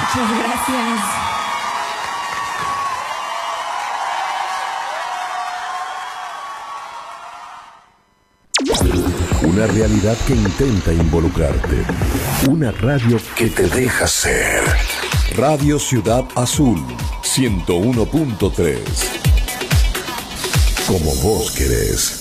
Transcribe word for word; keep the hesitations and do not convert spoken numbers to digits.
Muchas gracias. Una realidad que intenta involucrarte. Una radio que te deja ser. Radio Ciudad Azul, ciento uno punto tres. Como vos querés.